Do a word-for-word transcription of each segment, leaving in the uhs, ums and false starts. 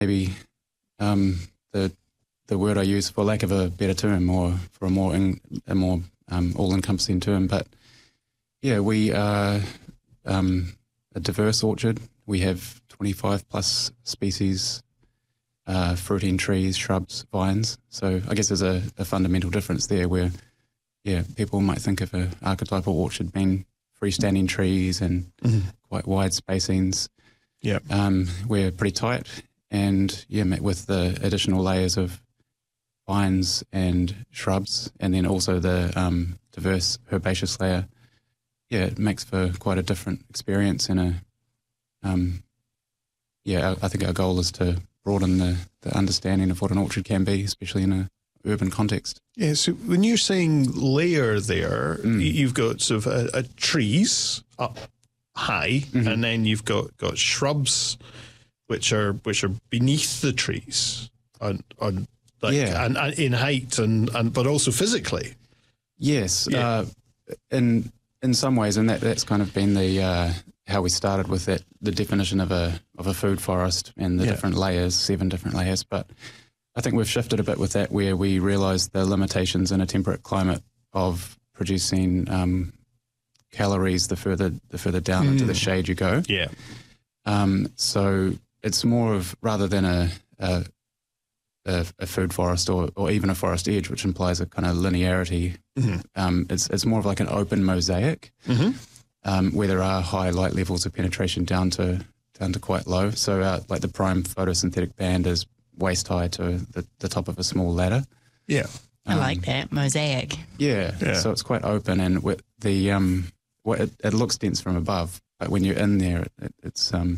maybe um, the the word I use, for lack of a better term, or for a more in, a more um, all-encompassing term. But yeah, we are um, a diverse orchard. We have twenty-five plus species, uh, fruiting trees, shrubs, vines. So I guess there's a, a fundamental difference there where, yeah, people might think of an archetypal orchard being freestanding trees and mm-hmm. quite wide spacings. Yeah, um, we're pretty tight, and yeah, with the additional layers of vines and shrubs, and then also the um, diverse herbaceous layer, yeah, it makes for quite a different experience. And a, um, yeah, I, I think our goal is to broaden the, the understanding of what an orchard can be, especially in a urban context. Yeah, so when you're saying layer there, mm. you've got sort of a, a trees up high, mm-hmm. and then you've got, got shrubs which are which are beneath the trees on on like yeah. and, and in height and, and but also physically. Yes, yeah. uh, in in some ways, and that that's kind of been the uh, how we started with that, the definition of a of a food forest and the yeah. different layers, seven different layers, but I think we've shifted a bit with that, where we realised the limitations in a temperate climate of producing um, calories the further the further down mm. into the shade you go. Yeah. Um, so it's more of, rather than a a, a, a food forest or, or even a forest edge, which implies a kind of linearity. Mm-hmm. Um, it's it's more of like an open mosaic, mm-hmm. um, where there are high light levels of penetration down to down to quite low. So uh, like the prime photosynthetic band is waist high to the, the top of a small ladder. Yeah. I um, like that, mosaic. Yeah, yeah, so it's quite open, and with the um, well, it, it looks dense from above, but when you're in there, it, it's um,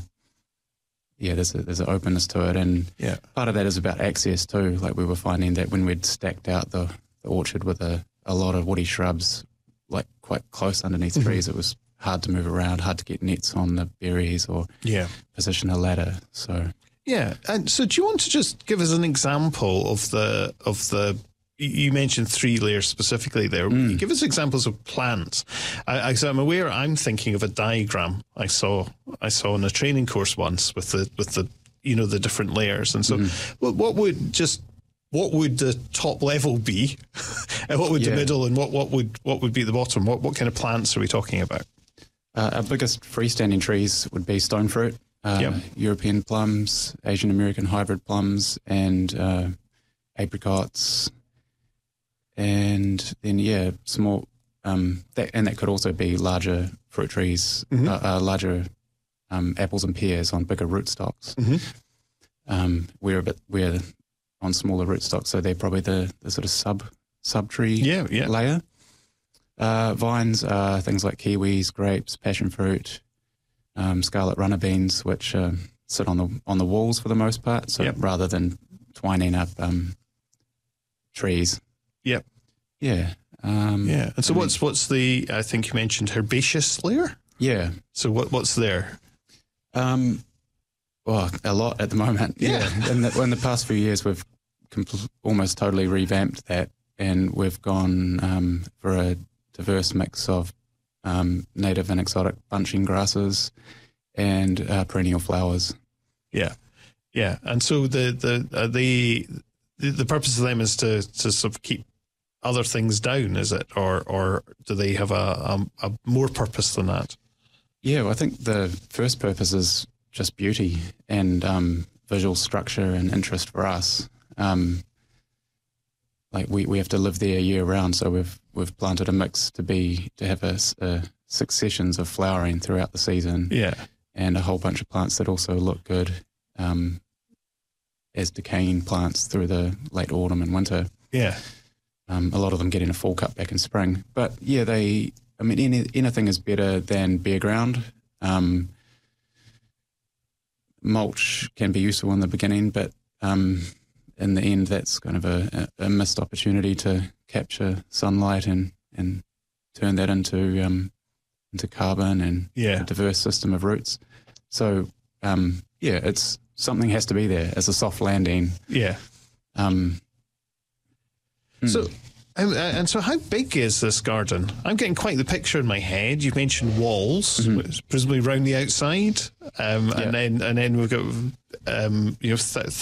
yeah, there's a, there's an openness to it, and yeah. part of that is about access too. Like we were finding that when we'd stacked out the, the orchard with a, a lot of woody shrubs, like quite close underneath mm-hmm. trees, it was hard to move around, hard to get nets on the berries or yeah. position a ladder. So. Yeah, and so do you want to just give us an example of the of the? You mentioned three layers specifically there. Mm. Give us examples of plants. I, I, so I'm aware. I'm thinking of a diagram I saw I saw in a training course once with the with the you know the different layers. And so, mm-hmm. what, what would just what would the top level be, and what would yeah. the middle, and what, what would what would be the bottom? What what kind of plants are we talking about? Uh, our biggest freestanding trees would be stone fruit. Uh, yep. European plums, Asian American hybrid plums, and uh, apricots, and then yeah, small. Um, that, and that could also be larger fruit trees, mm-hmm. uh, uh, larger um, apples and pears on bigger rootstocks. Mm-hmm. Um, we're a bit we're on smaller rootstocks, so they're probably the, the sort of sub sub tree yeah, yeah. layer. Uh, vines are things like kiwis, grapes, passion fruit. Um, scarlet runner beans, which uh, sit on the on the walls for the most part, so yep. rather than twining up um, trees. Yep. Yeah. Um, yeah. And so I what's mean, what's the? I think you mentioned herbaceous layer. Yeah. So what what's there? Um, well, a lot at the moment. Yeah. yeah. In, the, in the past few years, we've compl- almost totally revamped that, and we've gone um, for a diverse mix of Um, native and exotic bunching grasses and uh, perennial flowers. Yeah, yeah. And so the the uh, the the purpose of them is to to sort of keep other things down, is it, or or do they have a a, a more purpose than that? Yeah, well, I think the first purpose is just beauty and um, visual structure and interest for us. Um, like we, we have to live there year round, so we've we've planted a mix to be to have a, a successions of flowering throughout the season. Yeah, and a whole bunch of plants that also look good um, as decaying plants through the late autumn and winter. Yeah, um, a lot of them getting a full cut back in spring. But yeah, they. I mean, any, anything is better than bare ground. Um, mulch can be useful in the beginning, but um, in the end, that's kind of a, a missed opportunity to capture sunlight and, and turn that into um, into carbon and yeah. a diverse system of roots. So, um, yeah, it's something has to be there as a soft landing. Yeah. Um, so, and, and so how big is this garden? I'm getting quite the picture in my head. You've mentioned walls, mm-hmm. presumably around the outside, um, yeah. and then and then we've got um, you know, th-